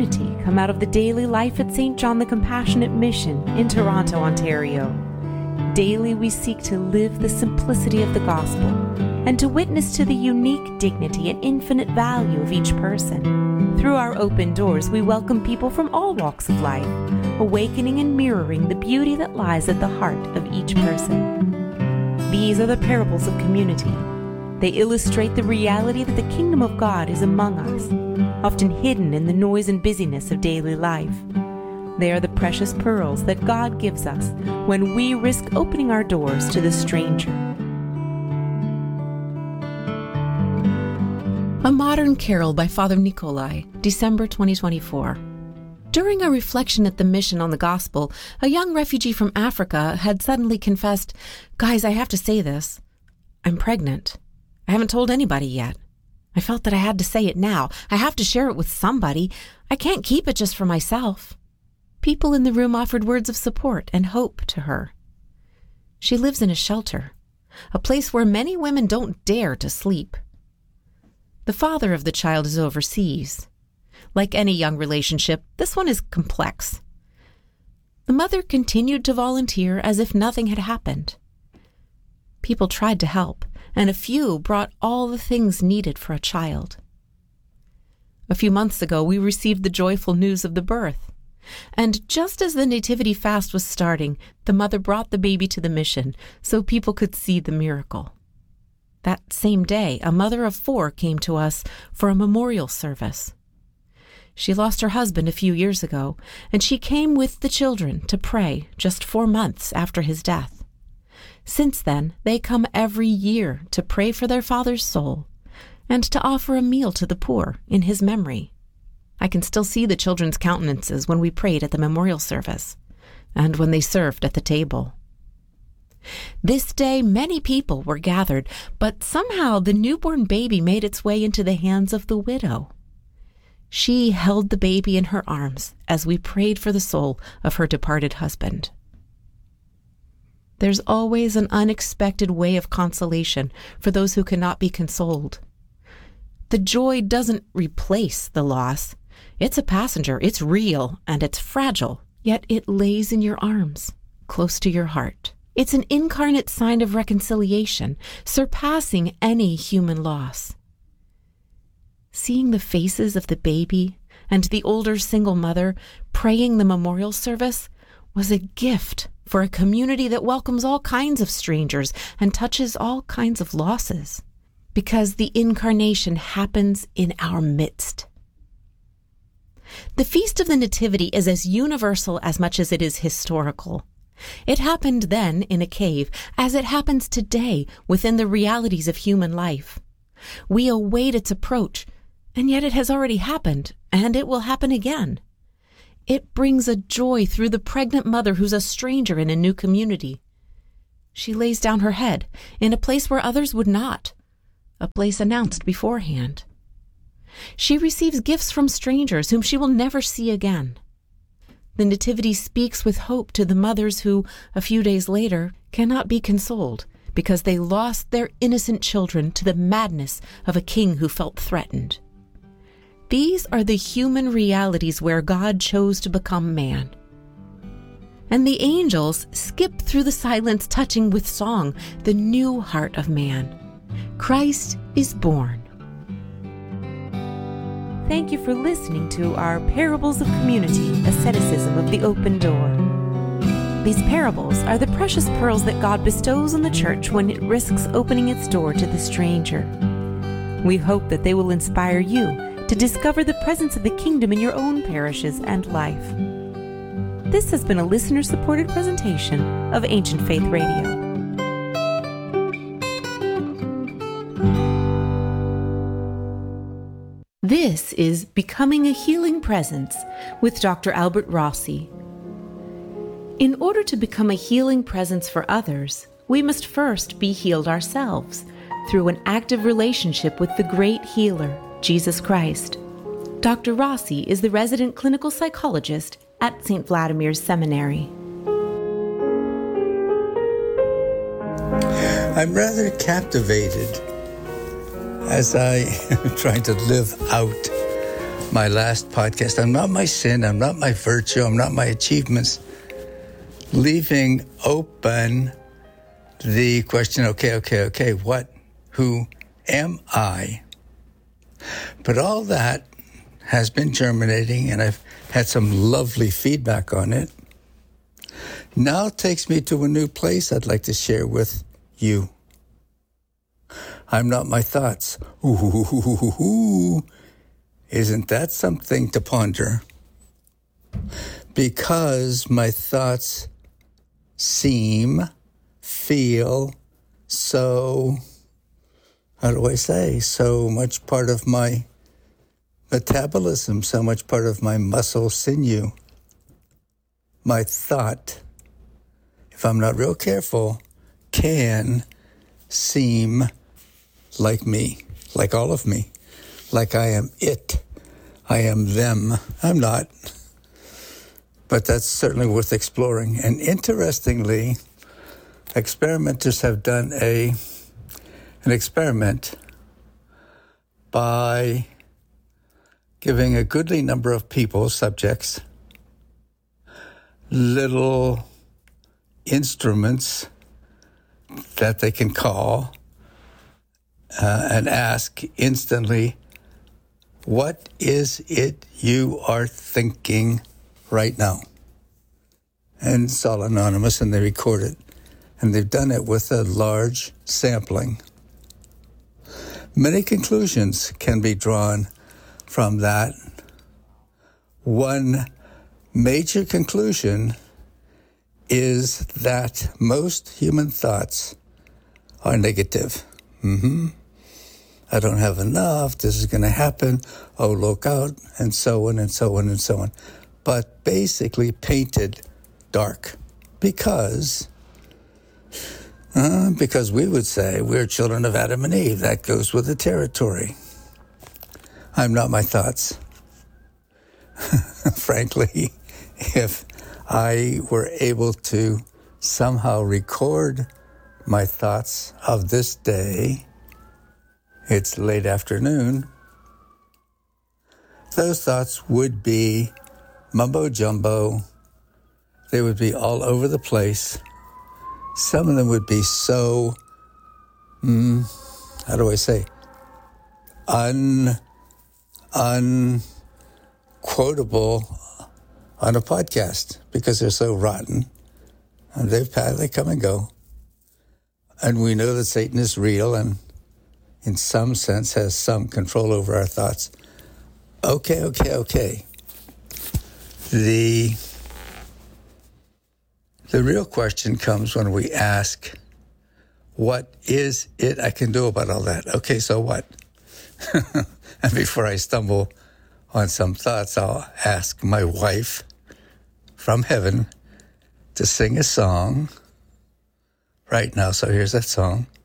community come out of the daily life at St. John the Compassionate Mission in Toronto, Ontario. Daily we seek to live the simplicity of the gospel and to witness to the unique dignity and infinite value of each person. Through our open doors, we welcome people from all walks of life, awakening and mirroring the beauty that lies at the heart of each person. These are the parables of community. They illustrate the reality that the kingdom of God is among us, often hidden in the noise and busyness of daily life. They are the precious pearls that God gives us when we risk opening our doors to the stranger. A Modern Carol by Father Nikolai, December 2024. During a reflection at the mission on the gospel, a young refugee from Africa had suddenly confessed, "Guys, I have to say this. I'm pregnant. I haven't told anybody yet. I felt that I had to say it now. I have to share it with somebody. I can't keep it just for myself." People in the room offered words of support and hope to her. She lives in a shelter, a place where many women don't dare to sleep. The father of the child is overseas. Like any young relationship, this one is complex. The mother continued to volunteer as if nothing had happened. People tried to help, and a few brought all the things needed for a child. A few months ago, we received the joyful news of the birth. And just as the Nativity fast was starting, the mother brought the baby to the mission so people could see the miracle. That same day, a mother of 4 came to us for a memorial service. She lost her husband a few years ago, and she came with the children to pray just 4 months after his death. Since then, they come every year to pray for their father's soul and to offer a meal to the poor in his memory. I can still see the children's countenances when we prayed at the memorial service and when they served at the table. This day, many people were gathered, but somehow the newborn baby made its way into the hands of the widow. She held the baby in her arms as we prayed for the soul of her departed husband. There's always an unexpected way of consolation for those who cannot be consoled. The joy doesn't replace the loss. It's a passenger, it's real, and it's fragile, yet it lays in your arms, close to your heart. It's an incarnate sign of reconciliation, surpassing any human loss. Seeing the faces of the baby and the older single mother praying the memorial service was a gift for a community that welcomes all kinds of strangers and touches all kinds of losses, because the incarnation happens in our midst. The Feast of the Nativity is as universal as much as it is historical. It happened then in a cave, as it happens today within the realities of human life. We await its approach, and yet it has already happened, and it will happen again. It brings a joy through the pregnant mother who's a stranger in a new community. She lays down her head in a place where others would not, a place announced beforehand. She receives gifts from strangers whom she will never see again. The Nativity speaks with hope to the mothers who, a few days later, cannot be consoled because they lost their innocent children to the madness of a king who felt threatened. These are the human realities where God chose to become man. And the angels skip through the silence, touching with song the new heart of man. Christ is born. Thank you for listening to our Parables of Community, Asceticism of the Open Door. These parables are the precious pearls that God bestows on the Church when it risks opening its door to the stranger. We hope that they will inspire you to discover the presence of the kingdom in your own parishes and life. This has been a listener-supported presentation of Ancient Faith Radio. This is Becoming a Healing Presence with Dr. Albert Rossi. In order to become a healing presence for others, we must first be healed ourselves through an active relationship with the great healer, Jesus Christ. Dr. Rossi is the resident clinical psychologist at St. Vladimir's Seminary. I'm rather captivated as I try to live out my last podcast. I'm not my sin. I'm not my virtue. I'm not my achievements. Leaving open the question, okay, what, who am I? But all that has been germinating, and I've had some lovely feedback on it. Now it takes me to a new place I'd like to share with you. I'm not my thoughts. Ooh, isn't that something to ponder? Because my thoughts seem, feel so, so much part of my metabolism, so much part of my muscle sinew. My thought, if I'm not real careful, can seem like me, like all of me, like I am it, I am them. I'm not. But that's certainly worth exploring. And interestingly, experimenters have done an experiment by giving a goodly number of people, subjects, little instruments that they can call and ask instantly, what is it you are thinking right now? And it's all anonymous, and they record it. And they've done it with a large sampling. Many conclusions can be drawn from that. One major conclusion is that most human thoughts are negative. I don't have enough, this is going to happen, oh, look out, and so on and so on and so on. But basically painted dark because we would say we're children of Adam and Eve. That goes with the territory. I'm not my thoughts. Frankly, if I were able to somehow record my thoughts of this day, it's late afternoon, those thoughts would be mumbo jumbo. They would be all over the place. Some of them would be so, unquotable on a podcast because they're so rotten. And they come and go. And we know that Satan is real and in some sense has some control over our thoughts. Okay. The real question comes when we ask, what is it I can do about all that? Okay, so what? And before I stumble on some thoughts, I'll ask my wife from heaven to sing a song right now. So here's that song.